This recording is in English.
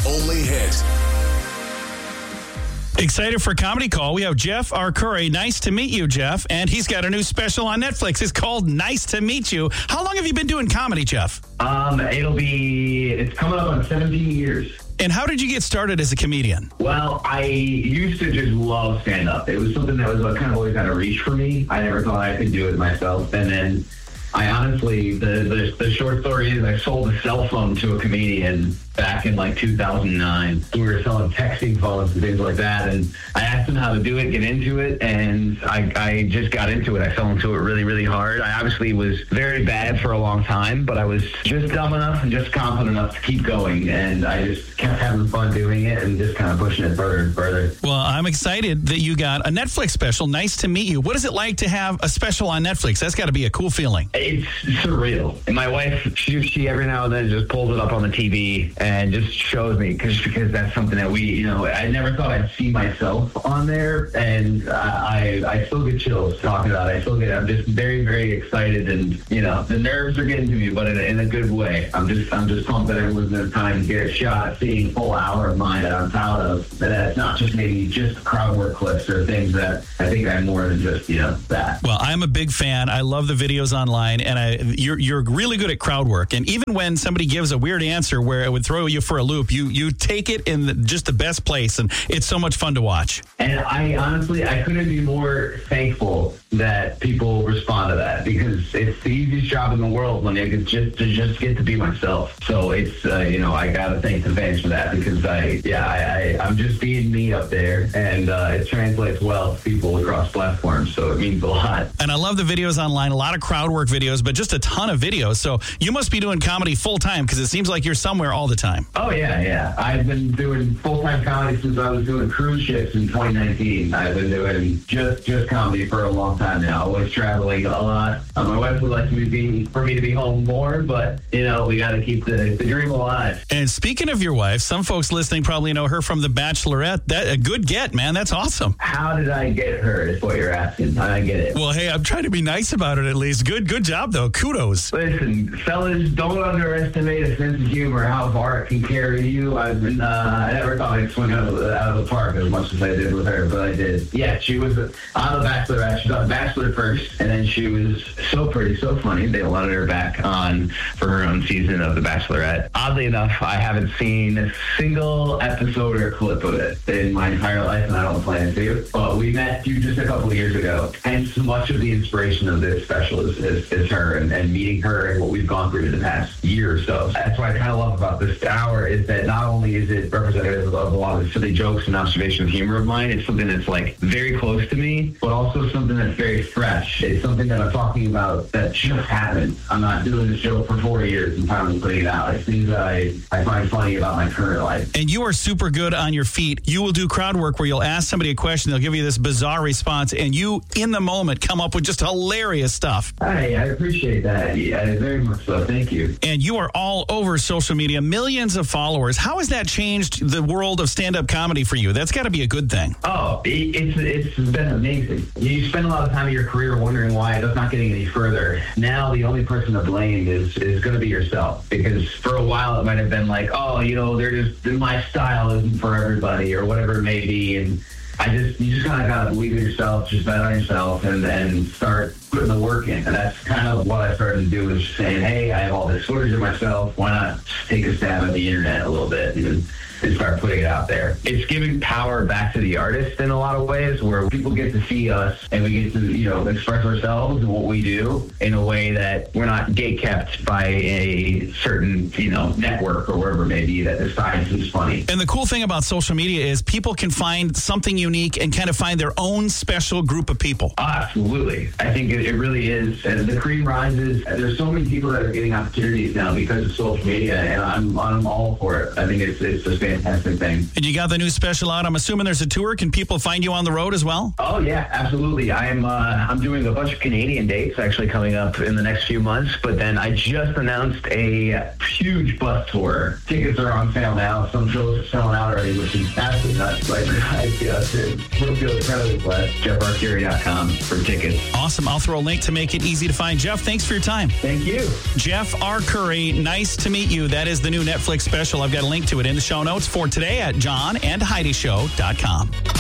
only hit. Excited for Comedy Call. We have Jeff Arcuri. Nice to meet you, Jeff. And he's got a new special on Netflix. It's called Nice to Meet You. How long have you been doing comedy, Jeff? It's coming up on 17 years. And how did you get started as a comedian? Well, I used to just love stand-up. It was something that was kind of always out of reach for me. I never thought I could do it myself. And then I honestly, the short story is I sold a cell phone to a comedian back in like 2009. We were selling texting phones and things like that. And I asked him how to do it, get into it. And I just got into it. I fell into it really, really hard. I obviously was very bad for a long time, but I was just dumb enough and just confident enough to keep going. And I just kept having fun doing it and just kind of pushing it further and further. Well, I'm excited that you got a Netflix special. Nice to meet you. What is it like to have a special on Netflix? That's got to be a cool feeling. It's surreal. And my wife, she every now and then just pulls it up on the TV and just shows me because that's something that I never thought I'd see myself on there, and I still get chills talking about it. I'm just very, very excited, and the nerves are getting to me, but in a good way. I'm just pumped that everyone's going to time to get a shot, seeing a full hour of mine that I'm proud of. That it's not just maybe just crowd work clips or things that I think I'm more than just that. Well, I'm a big fan. I love the videos online, and you're really good at crowd work. And even when somebody gives a weird answer where it would throw you for a loop, you take it in just the best place, and it's so much fun to watch. And I honestly, I couldn't be more thankful that people respond to that, because it's the easiest job in the world when I get just get to be myself. So it's I gotta thank the fans for that, because I'm just being me up there, and it translates well to people across platforms, so it means a lot. And I love the videos online, a lot of crowd work videos, but just a ton of videos. So you must be doing comedy full time, because it seems like you're somewhere all the time. Oh yeah. I've been doing full-time comedy since I was doing cruise ships in 2019. I've been doing just comedy for a long time now. Always traveling a lot. My wife would like for me to be home more, but we got to keep the dream alive. And speaking of your wife, some folks listening probably know her from The Bachelorette. That a good get, man. That's awesome. How did I get her? Is what you're asking. How did I get it? Well, hey, I'm trying to be nice about it at least. Good job though. Kudos. Listen, fellas, don't underestimate a sense of humor. How far it can carry you. I never thought I'd swing out of the park as much as I did with her, but I did. Yeah, she was on The Bachelorette. She was on Bachelor first, and then she was so pretty, so funny. They wanted her back on for her own season of The Bachelorette. Oddly enough, I haven't seen a single episode or clip of it in my entire life, and I don't plan to. But we met just a couple of years ago, and so much of the inspiration of this special is her, and meeting her and what we've gone through in the past year or so. That's what I kind of love about this hour, is that not only is it representative of a lot of silly jokes and observation of humor of mine, it's something that's like very close to me, but also something that's very fresh. It's something that I'm talking about that just happened. I'm not doing the show for 4 years and finally putting it out. It's things that I find funny about my current life. And you are super good on your feet. You will do crowd work where you'll ask somebody a question, they'll give you this bizarre response, and you, in the moment, come up with just hilarious stuff. Hey, I appreciate that. Yeah, very much so. Thank you. And you are all over social media, millions of followers. How has that changed the world of stand-up comedy for you? That's got to be a good thing. Oh, it's been amazing. You spend a lot of time of your career wondering why it's not getting any further. Now the only person to blame is going to be yourself, because for a while it might have been like, my style isn't for everybody or whatever it may be, and you just kind of got to believe in yourself, just bet on yourself, and start putting the work in. And that's kind of what I started to do, is saying, hey, I have all this footage of myself. Why not take a stab at the internet a little bit and start putting it out there? It's giving power back to the artist in a lot of ways, where people get to see us and we get to, express ourselves and what we do in a way that we're not gatekept by a certain, network or wherever it may be that decides who's funny. And the cool thing about social media is people can find something unique and kind of find their own special group of people. Absolutely. I think it really is. As the cream rises, there's so many people that are getting opportunities now because of social media, and I'm all for it. I think it's a fantastic thing. And you got the new special out. I'm assuming there's a tour. Can people find you on the road as well? Oh yeah, absolutely. I'm doing a bunch of Canadian dates actually coming up in the next few months, but then I just announced a huge bus tour. Tickets are on sale now. Some shows are selling out already, which is absolutely nuts. Brookfield incredibly blessed. JeffArcuri.com for tickets. Awesome. I'll throw a link to make it easy to find. Jeff, thanks for your time. Thank you. Jeff Arcuri, nice to meet you. That is the new Netflix special. I've got a link to it in the show notes for today at johnandheidishow.com.